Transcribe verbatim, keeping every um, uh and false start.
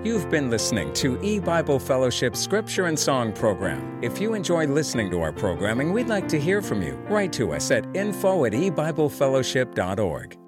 You've been listening to E-Bible Fellowship Scripture and Song Program. If you enjoy listening to our programming, we'd like to hear from you. Write to us at info at e bible fellowship dot org.